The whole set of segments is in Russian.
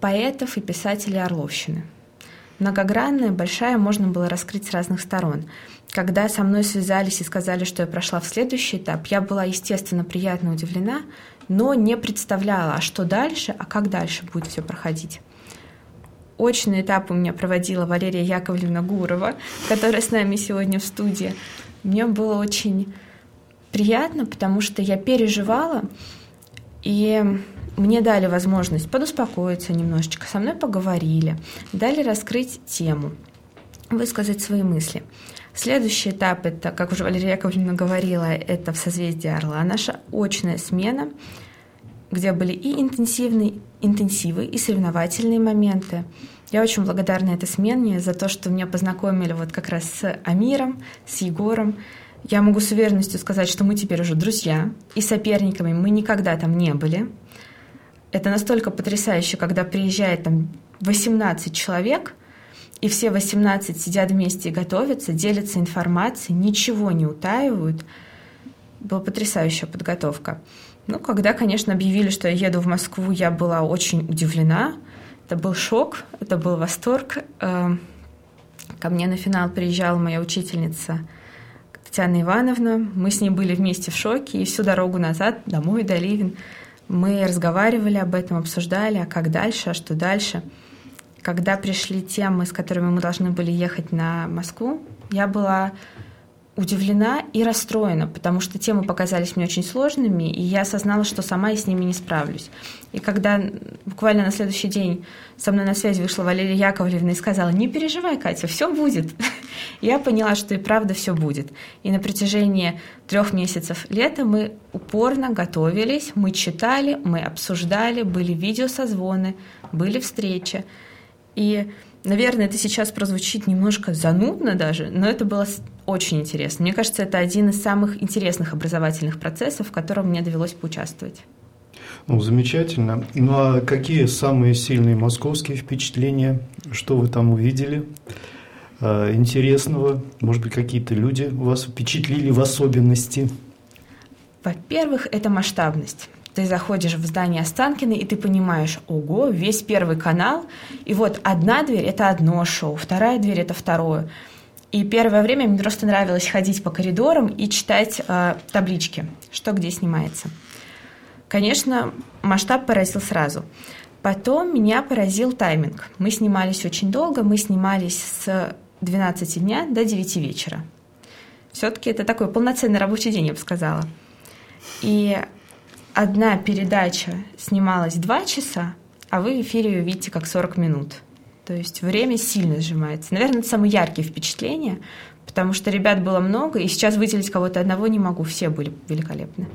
поэтов и писателей Орловщины. Многогранная, большая, можно было раскрыть с разных сторон. Когда со мной связались и сказали, что я прошла в следующий этап, я была, естественно, приятно удивлена, но не представляла, а что дальше, а как дальше будет все проходить. Очный этап у меня проводила Валерия Яковлевна Гурова, которая с нами сегодня в студии. Мне было очень приятно, потому что я переживала, и мне дали возможность подуспокоиться немножечко, со мной поговорили, дали раскрыть тему, высказать свои мысли. Следующий этап, это, как уже Валерия Яковлевна говорила, это в созвездии Орла, наша очная смена, где были и интенсивы, и соревновательные моменты. Я очень благодарна этой смене за то, что меня познакомили вот как раз с Амиром, с Егором. Я могу с уверенностью сказать, что мы теперь уже друзья, и соперниками мы никогда там не были. Это настолько потрясающе, когда приезжает там 18 человек, и все 18 сидят вместе и готовятся, делятся информацией, ничего не утаивают. Была потрясающая подготовка. Когда, конечно, объявили, что я еду в Москву, я была очень удивлена. Это был шок, это был восторг. Ко мне на финал приезжала моя учительница Татьяна Ивановна. Мы с ней были вместе в шоке, и всю дорогу назад, домой, до Ливен, мы разговаривали об этом, обсуждали, а как дальше, а что дальше. Когда пришли темы, с которыми мы должны были ехать на Москву, я была удивлена и расстроена, потому что темы показались мне очень сложными, и я осознала, что сама и с ними не справлюсь. И когда буквально на следующий день со мной на связь вышла Валерия Яковлевна и сказала: «Не переживай, Катя, все будет», я поняла, что и правда все будет. И на протяжении 3 месяцев лета мы упорно готовились, мы читали, мы обсуждали, были видеосозвоны, были встречи. И, наверное, это сейчас прозвучит немножко занудно даже, но это было очень интересно. Мне кажется, это один из самых интересных образовательных процессов, в котором мне довелось поучаствовать. Замечательно. А какие самые сильные московские впечатления? Что вы там увидели интересного? Может быть, какие-то люди вас впечатлили в особенности? Во-первых, это масштабность. Ты заходишь в здание Останкино, и ты понимаешь: ого, весь Первый канал, и вот одна дверь – это одно шоу, вторая дверь – это второе. И первое время мне просто нравилось ходить по коридорам и читать таблички, что где снимается. Конечно, масштаб поразил сразу. Потом меня поразил тайминг. Мы снимались очень долго, мы снимались с 12 дня до 9 вечера. Все-таки это такой полноценный рабочий день, я бы сказала. И одна передача снималась 2 часа, а вы в эфире ее видите как 40 минут. То есть время сильно сжимается. Наверное, это самые яркие впечатления, потому что ребят было много, и сейчас выделить кого-то одного не могу, все были великолепны.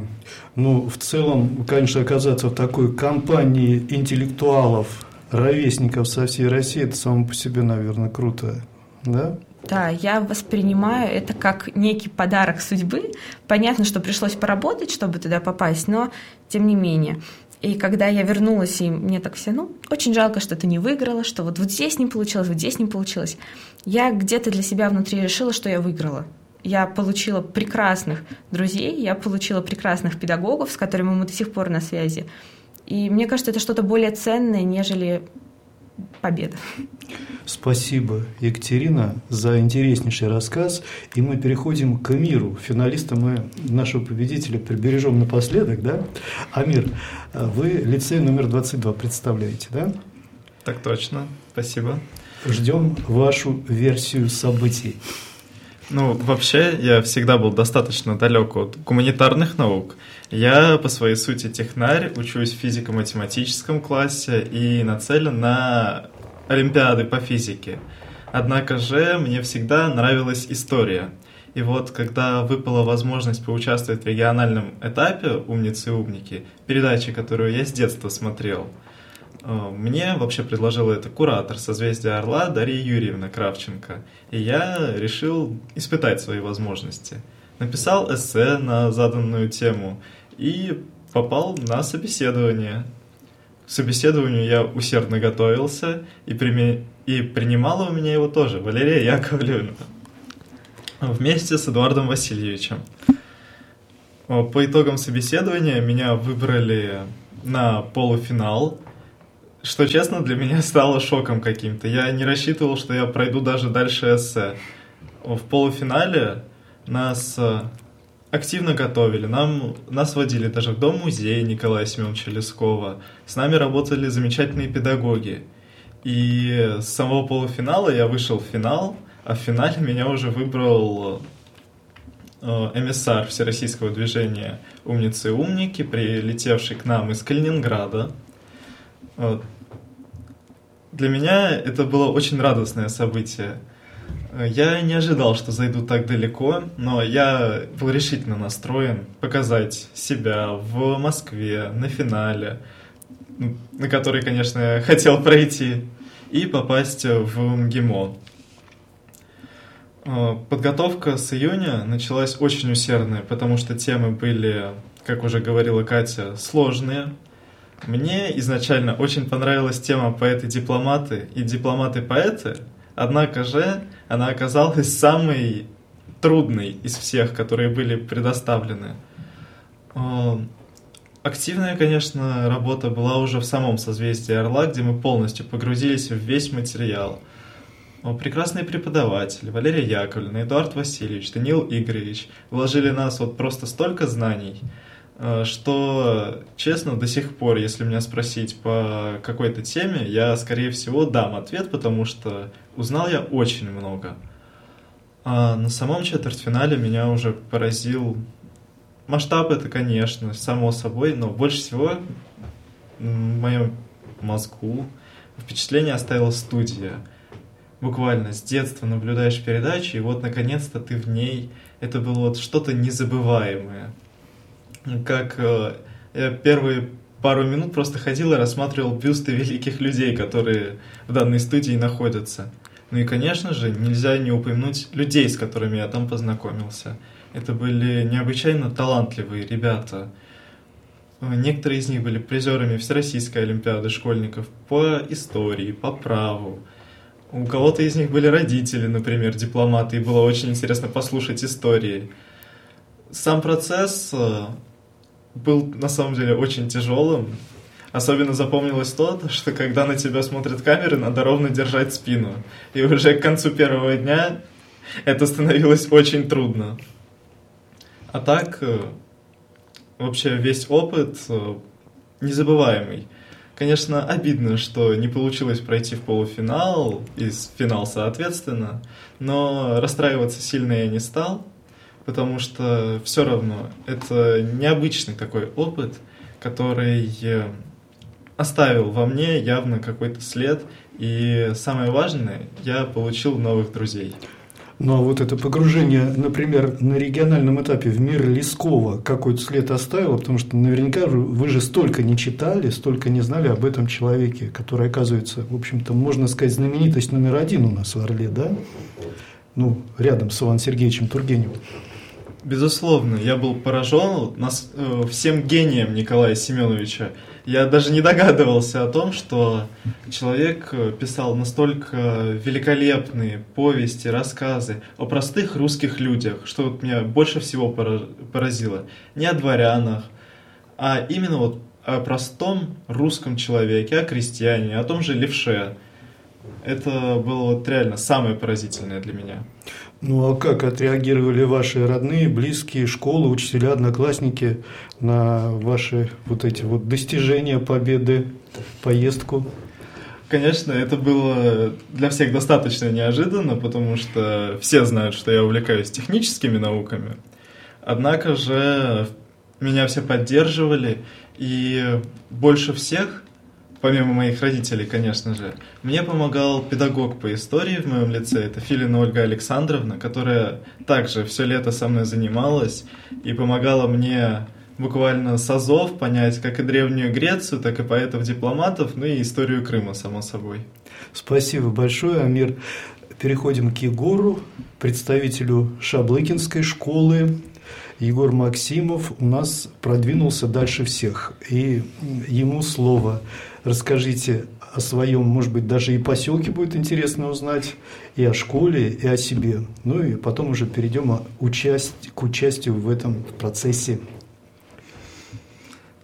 В целом, конечно, оказаться в такой компании интеллектуалов, ровесников со всей России, это само по себе, наверное, круто, да? Да, я воспринимаю это как некий подарок судьбы. Понятно, что пришлось поработать, чтобы туда попасть, но тем не менее. И когда я вернулась, и мне так все, очень жалко, что ты не выиграла, что вот здесь не получилось, вот здесь не получилось. Я где-то для себя внутри решила, что я выиграла. Я получила прекрасных друзей, я получила прекрасных педагогов, с которыми мы до сих пор на связи. И мне кажется, это что-то более ценное, нежели победа. Спасибо, Екатерина, за интереснейший рассказ. И мы переходим к Амиру. Финалиста мы нашего победителя прибережем напоследок, да? Амир, вы лицей номер 22 представляете, да? Так точно, спасибо. Ждем вашу версию событий. Вообще, я всегда был достаточно далек от гуманитарных наук. Я по своей сути технарь, учусь в физико-математическом классе и нацелен на олимпиады по физике. Однако же мне всегда нравилась история. И вот, когда выпала возможность поучаствовать в региональном этапе «Умницы и умники», передачи, которую я с детства смотрел, мне вообще предложила это куратор «Созвездия Орла» Дарья Юрьевна Кравченко. И я решил испытать свои возможности. Написал эссе на заданную тему и попал на собеседование. К собеседованию я усердно готовился, и принимала у меня его тоже Валерия Яковлевна вместе с Эдуардом Васильевичем. По итогам собеседования меня выбрали на полуфинал. что честно, для меня стало шоком каким-то. Я не рассчитывал, что я пройду даже дальше эссе. В полуфинале нас активно готовили. Нас водили даже в Дом-музей Николая Семеновича Лескова. С нами работали замечательные педагоги. И с самого полуфинала я вышел в финал, а в финале меня уже выбрал эмиссар Всероссийского движения «Умницы и умники», прилетевший к нам из Калининграда. Для меня это было очень радостное событие. Я не ожидал, что зайду так далеко, но я был решительно настроен показать себя в Москве на финале, на который, конечно, я хотел пройти, и попасть в МГИМО. Подготовка с июня началась очень усердная, потому что темы были, как уже говорила Катя, сложные. Мне изначально очень понравилась тема «Поэты-дипломаты» и «Дипломаты-поэты», однако же она оказалась самой трудной из всех, которые были предоставлены. Активная, конечно, работа была уже в самом созвездии Орла, где мы полностью погрузились в весь материал. Прекрасные преподаватели Валерия Яковлевна, Эдуард Васильевич, Даниил Игоревич вложили в нас просто столько знаний, что, честно, до сих пор, если меня спросить по какой-то теме, я, скорее всего, дам ответ, потому что узнал я очень много. А на самом четвертьфинале меня уже поразил масштаб, это, конечно, само собой, но больше всего в моем мозгу впечатление оставила студия. Буквально с детства наблюдаешь передачу, и вот наконец-то ты в ней. Это было что-то незабываемое. Как я первые пару минут просто ходил и рассматривал бюсты великих людей, которые в данной студии находятся. Ну и, конечно же, нельзя не упомянуть людей, с которыми я там познакомился. Это были необычайно талантливые ребята. Некоторые из них были призерами Всероссийской олимпиады школьников по истории, по праву. У кого-то из них были родители, например, дипломаты, и было очень интересно послушать истории. Сам процесс был на самом деле очень тяжелым. Особенно запомнилось то, что когда на тебя смотрят камеры, надо ровно держать спину. И уже к концу первого дня это становилось очень трудно. А так, вообще весь опыт незабываемый. Конечно, обидно, что не получилось пройти в полуфинал и финал соответственно, но расстраиваться сильно я не стал, потому что все равно это необычный такой опыт, который оставил во мне явно какой-то след, и самое важное, я получил новых друзей. Ну, а вот это погружение, например, на региональном этапе в мир Лескова какой-то след оставило, потому что наверняка вы же столько не читали, столько не знали об этом человеке, который, оказывается, в общем-то, можно сказать, знаменитость номер один у нас в Орле, да? Ну, рядом с Иваном Сергеевичем Тургеневым. Безусловно, я был поражен всем гением Николая Семеновича. Я даже не догадывался о том, что человек писал настолько великолепные повести, рассказы о простых русских людях, что вот меня больше всего поразило. Не о дворянах, а именно вот о простом русском человеке, о крестьяне, о том же левше. Это было вот реально самое поразительное для меня. Ну, а как отреагировали ваши родные, близкие, школы, учителя, одноклассники на ваши вот эти вот достижения, победы, поездку? Конечно, это было для всех достаточно неожиданно, потому что все знают, что я увлекаюсь техническими науками. Однако же меня все поддерживали, и больше всех, помимо моих родителей, конечно же, мне помогал педагог по истории в моем лице, это Филина Ольга Александровна, которая также все лето со мной занималась и помогала мне буквально с азов понять как и Древнюю Грецию, так и поэтов-дипломатов, ну и историю Крыма, само собой. Спасибо большое, Амир. Переходим к Егору, представителю Шаблыкинской школы. Егор Максимов у нас продвинулся дальше всех, и ему слово. Расскажите о своем, может быть, даже и поселке будет интересно узнать, и о школе, и о себе. Ну и потом уже перейдем к участию в этом процессе.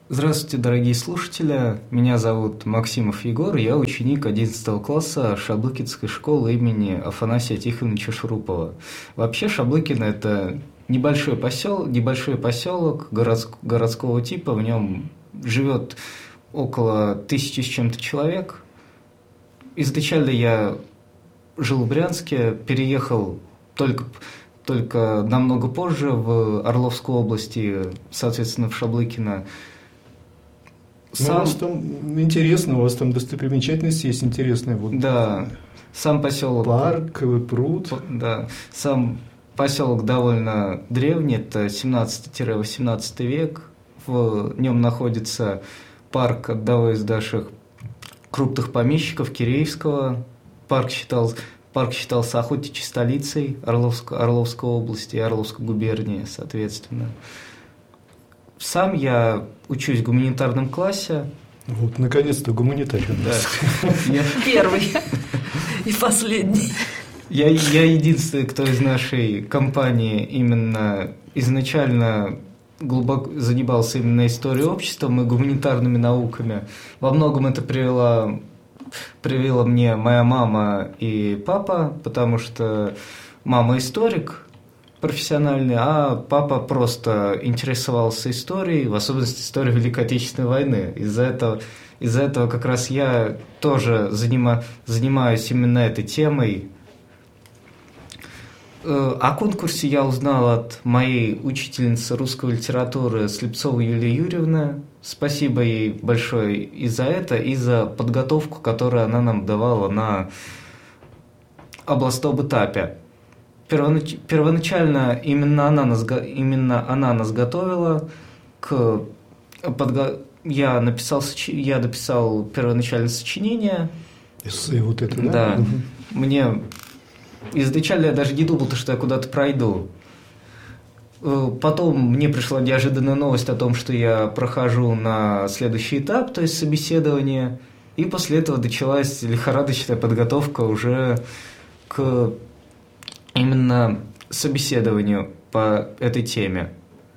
Здравствуйте, дорогие слушатели. Меня зовут Максимов Егор, я ученик 11 класса Шаблыкинской школы имени Афанасия Тихоновича Шурупова. Вообще Шаблыкино – это небольшой поселок городского типа, в нем живет около 1000 с чем-то человек. Изначально я жил в Брянске, переехал только намного позже в Орловскую область, соответственно, в Шаблыкино. У вас там интересно, у вас там достопримечательности есть интересные. Вот. Да, сам поселок. Парк, пруд. Да, сам поселок довольно древний, это 17-18 век. В нем находится парк одного из наших крупных помещиков Киреевского. Парк считался охотничьей столицей Орловской области и Орловской губернии, соответственно. Сам я учусь в гуманитарном классе. Вот, наконец-то гуманитарий. Да. Первый и последний. Я единственный, кто из нашей компании именно изначально глубоко занимался именно историей общества и гуманитарными науками. Во многом это привела мне моя мама и папа, потому что мама историк профессиональный, а папа просто интересовался историей, в особенности историей Великой Отечественной войны. Из-за этого как раз я тоже занимаюсь именно этой темой. О конкурсе я узнал от моей учительницы русской литературы Слепцовой Юлии Юрьевны. Спасибо ей большое и за это, и за подготовку, которую она нам давала на областном этапе. Первоначально именно она нас готовила я дописал первоначальное сочинение. Эссе вот это, да? Да. Мне изначально я даже не думал, что я куда-то пройду. Потом мне пришла неожиданная новость о том, что я прохожу на следующий этап, то есть собеседование, и после этого началась лихорадочная подготовка уже к именно собеседованию по этой теме.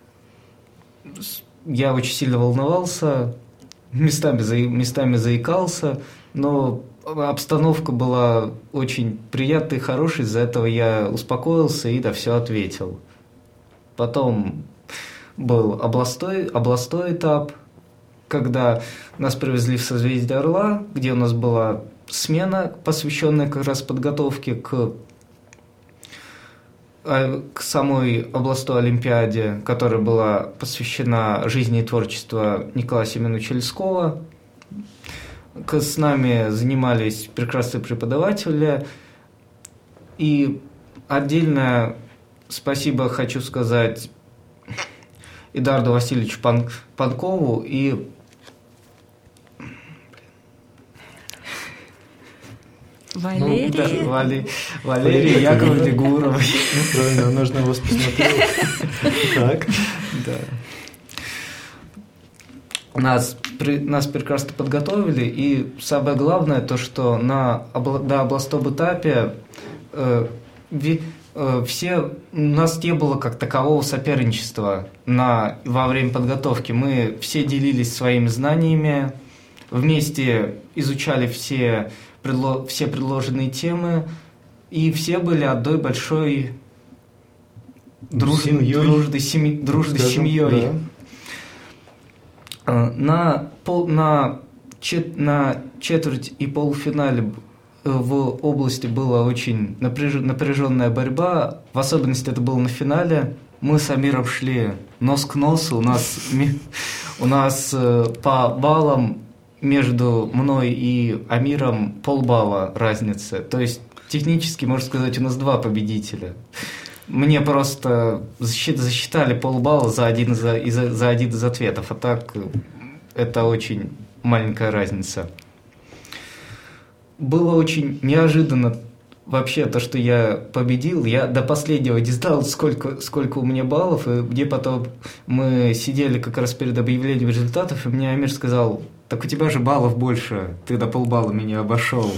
Я очень сильно волновался, местами заикался, но обстановка была очень приятной и хорошей, из-за этого я успокоился и все ответил. Потом был областной этап, когда нас привезли в созвездие Орла, где у нас была смена, посвященная как раз подготовке к самой областной олимпиаде, которая была посвящена жизни и творчеству Николая Семеновича Лескова. С нами занимались прекрасные преподаватели. И отдельное спасибо хочу сказать Эдуарду Васильевичу Панкову и Валерии Яковлевне Гуровой. Правильно, она же на вас посмотрела. Так. Да. Нас прекрасно подготовили, и самое главное, то, что на областном этапе у нас не было как такового соперничества во время подготовки. Мы все делились своими знаниями, вместе изучали все предложенные темы, и все были одной большой дружной семьей. Да. На четверть и полуфинале в области была очень напряженная борьба, в особенности это было на финале. Мы с Амиром шли нос к носу, у нас по баллам между мной и Амиром полбалла разницы. То есть технически, можно сказать, у нас 2 победителя. Мне просто засчитали полбалла за один из ответов, а так это очень маленькая разница. Было очень неожиданно вообще то, что я победил. Я до последнего не знал, сколько у меня баллов, и мне потом мы сидели как раз перед объявлением результатов, и мне Амир сказал: так у тебя же баллов больше, ты до полбалла меня обошел.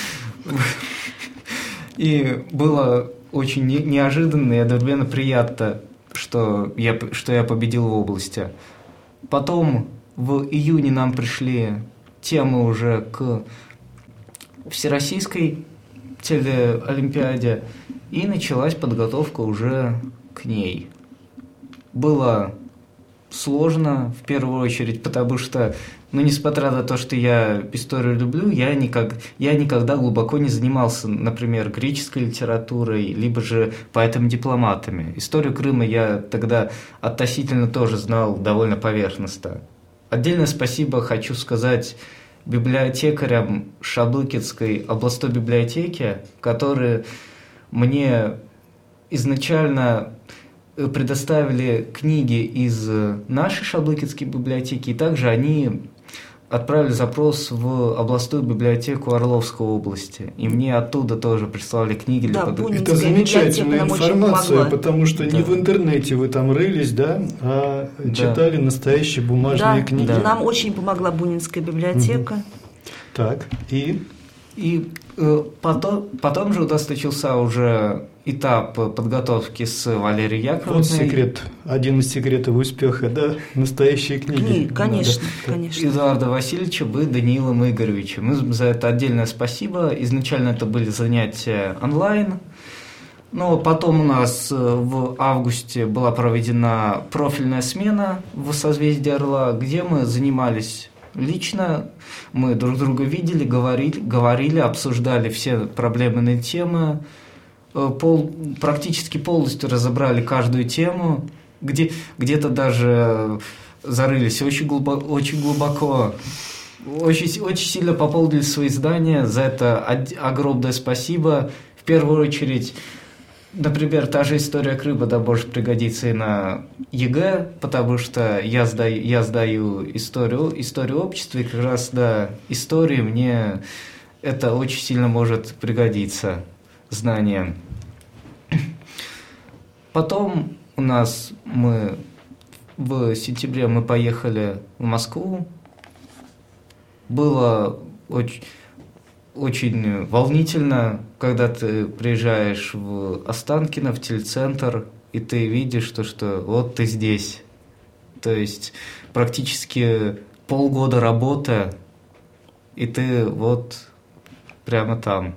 И было очень неожиданно и одновременно приятно, что я победил в области. Потом В июне нам пришли темы уже к Всероссийской телеолимпиаде, и началась подготовка уже к ней. Было сложно, в первую очередь, потому что, несмотря на то, что я историю люблю, я никогда глубоко не занимался, например, греческой литературой, либо же поэтами-дипломатами. Историю Крыма я тогда относительно тоже знал довольно поверхностно. Отдельное спасибо хочу сказать библиотекарям Шаблыкинской областной библиотеки, которые мне изначально предоставили книги из нашей Шаблыкинской библиотеки, и также они отправили запрос в областную библиотеку Орловской области, и мне оттуда тоже прислали книги для подготовки. Это замечательная информация, потому что не в интернете вы там рылись, а читали настоящие бумажные книги. Да, нам очень помогла Бунинская библиотека. Так, И потом же у нас начался уже этап подготовки с Валерией Яковлевной. Вот секрет, один из секретов успеха, настоящие книги. Конечно. Эдуарда Васильевича и Даниилом Игоревичем. Мы за это отдельное спасибо. Изначально это были занятия онлайн, но потом у нас в августе была проведена профильная смена в созвездии Орла, где мы занимались лично, мы друг друга видели, говорили, обсуждали все проблемные темы, практически полностью разобрали каждую тему, где-то даже зарылись очень глубоко, очень сильно пополнили свои знания. За это огромное спасибо. В первую очередь, например, та же история Крыма может пригодиться и на ЕГЭ, потому что я сдаю историю общества, и как раз истории мне это очень сильно может пригодиться, знания. Потом в сентябре мы поехали в Москву. Было очень волнительно, когда ты приезжаешь в Останкино, в телецентр, и ты видишь, что вот ты здесь. То есть практически полгода работы, и ты вот прямо там.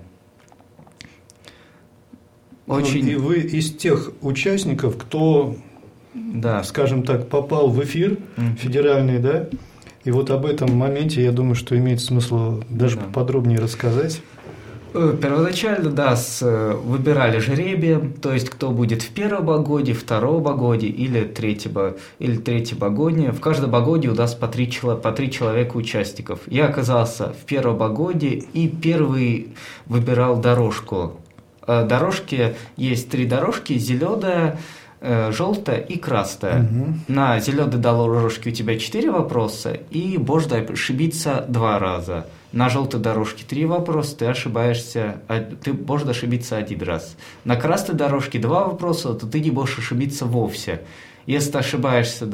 И вы из тех участников, кто, скажем так, попал в эфир федеральный, И вот об этом моменте, я думаю, что имеет смысл даже поподробнее рассказать. Первоначально, выбирали жребием, то есть кто будет в первом багоне, втором багоне или третьем багоне. В каждом багоне у нас по три человека участников. Я оказался в первом багоне и первый выбирал дорожку. Дорожки есть 3 дорожки: зеленая, желтая и красная. На зеленой дорожке у тебя 4 вопроса, и можно ошибиться 2 раза. На желтой дорожке 3 вопроса, ты можешь ошибиться 1 раз. На красной дорожке 2 вопроса, то ты не можешь ошибиться вовсе. Если ты ошибаешься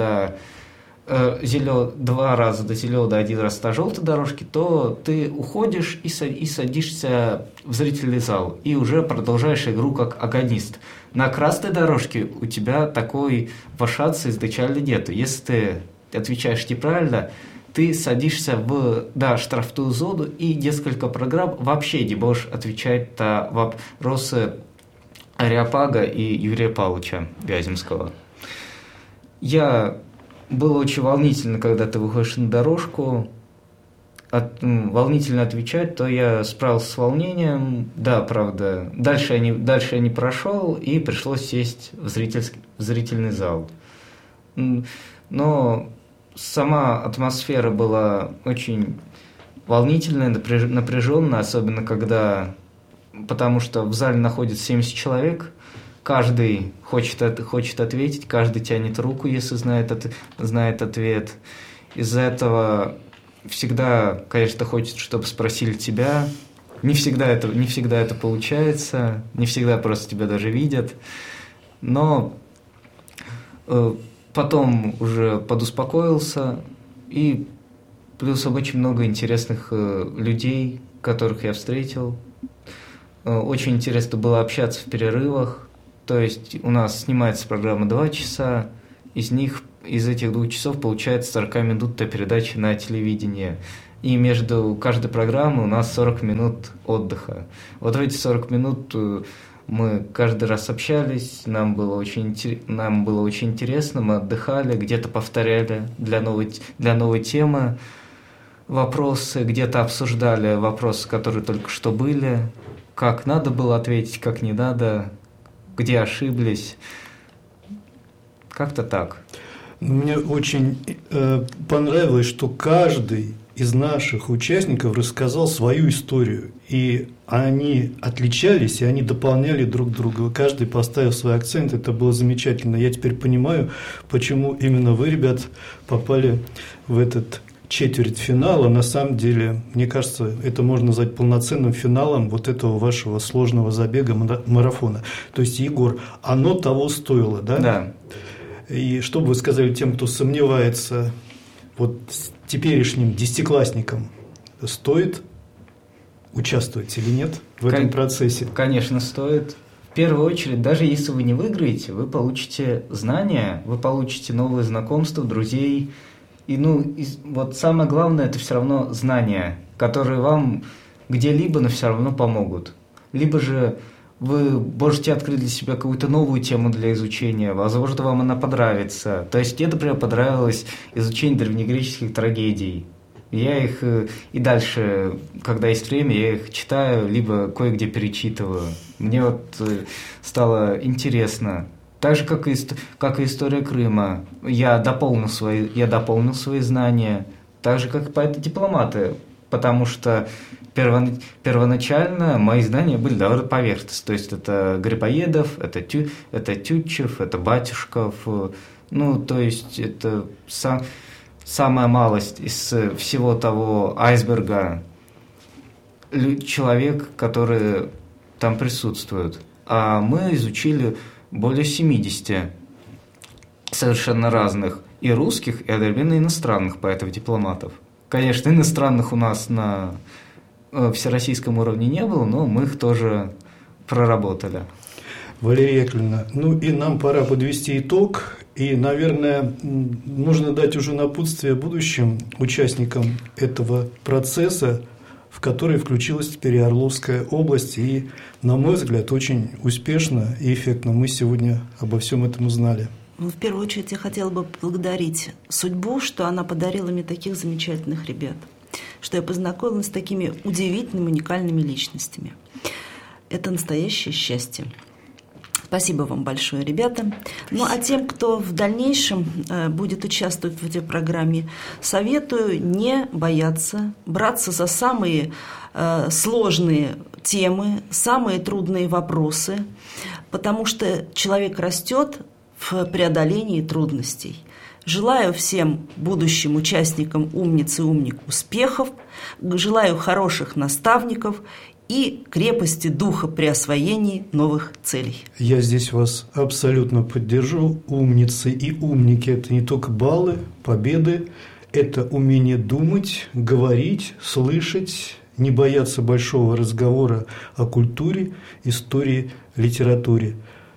2 раза до зеленой, 1 раз на желтой дорожке, то ты уходишь и садишься в зрительный зал, и уже продолжаешь игру как агонист. На красной дорожке у тебя такой вошаться изначально нету. Если ты отвечаешь неправильно, ты садишься в штрафную зону, и несколько программ вообще не можешь отвечать на вопросы Ариапага и Юрия Павловича Вяземского. Было очень волнительно, когда ты выходишь на дорожку, волнительно отвечать, то я справился с волнением. Правда, дальше я не прошел, и пришлось сесть в зрительный зал. Но сама атмосфера была очень волнительная, напряженная, особенно потому что в зале находится 70 человек, каждый хочет ответить, каждый тянет руку, если знает ответ. Из-за этого всегда, конечно, хочется, чтобы спросили тебя. Не всегда это получается, не всегда просто тебя даже видят. Но потом уже подуспокоился, и плюсом очень много интересных людей, которых я встретил. Очень интересно было общаться в перерывах. То есть у нас снимается программа 2 часа, из них из этих 2 часов получается 40-минутная передача на телевидении. И между каждой программой у нас 40 минут отдыха. Вот в эти 40 минут мы каждый раз общались, нам было очень интересно, мы отдыхали, где-то повторяли для новой темы вопросы, где-то обсуждали вопросы, которые только что были, как надо было ответить, как не надо, где ошиблись. Как-то так. Мне очень понравилось, что каждый из наших участников рассказал свою историю, и они отличались, и они дополняли друг друга. Каждый поставил свой акцент, это было замечательно. Я теперь понимаю, почему именно вы, ребят, попали в этот четвертьфинал. На самом деле, мне кажется, это можно назвать полноценным финалом вот этого вашего сложного забега марафона. То есть, Егор, оно того стоило, да? Да. И что бы вы сказали тем, кто сомневается, вот теперешним десятиклассникам стоит участвовать или нет в этом процессе? Конечно, стоит. В первую очередь, даже если вы не выиграете, вы получите знания, вы получите новые знакомства, друзей. И вот самое главное – это все равно знания, которые вам где-либо, но все равно помогут. Либо же вы можете открыть для себя какую-то новую тему для изучения, возможно, вам она понравится. То есть мне, например, понравилось изучение древнегреческих трагедий. Я их и дальше, когда есть время, я их читаю, либо кое-где перечитываю. Мне вот стало интересно. Так же, как и история Крыма. Я дополнил свои знания, так же, как и поэты-дипломаты, потому что первоначально мои знания были довольно поверхностные. То есть это Грибоедов, это Тютчев, это Батюшков. То есть это самая малость из всего того айсберга человек, который там присутствует. А мы изучили более 70 совершенно разных и русских, и одновременно иностранных поэтов-дипломатов. Конечно, иностранных у нас на всероссийском уровне не было, но мы их тоже проработали. Валерия Яковлевна, и нам пора подвести итог. И, наверное, нужно дать уже напутствие будущим участникам этого процесса, в который включилась теперь и Орловская область. И, на мой взгляд, очень успешно и эффектно мы сегодня обо всем этом узнали. В первую очередь я хотела бы поблагодарить судьбу, что она подарила мне таких замечательных ребят, что я познакомилась с такими удивительными, уникальными личностями. Это настоящее счастье. Спасибо вам большое, ребята. А тем, кто в дальнейшем будет участвовать в этой программе, советую не бояться, браться за самые сложные темы, самые трудные вопросы, потому что человек растет в преодолении трудностей. Желаю всем будущим участникам «Умниц и умник» успехов, желаю хороших наставников и крепости духа при освоении новых целей. Я здесь вас абсолютно поддержу. Умницы и умники – это не только баллы, победы, это умение думать, говорить, слышать, не бояться большого разговора о культуре, истории, литературе.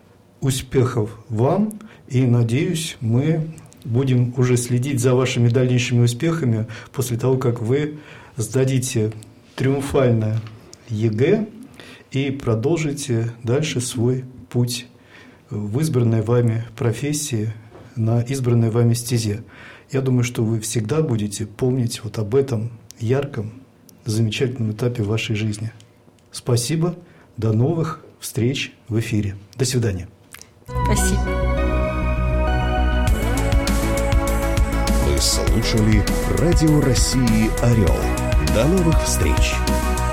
Успехов вам, и, надеюсь, мы будем уже следить за вашими дальнейшими успехами после того, как вы сдадите триумфально ЕГЭ и продолжите дальше свой путь в избранной вами профессии, на избранной вами стезе. Я думаю, что вы всегда будете помнить вот об этом ярком, замечательном этапе вашей жизни. Спасибо, до новых встреч в эфире. До свидания. Спасибо. Вы слушали Радио России «Орел». До новых встреч!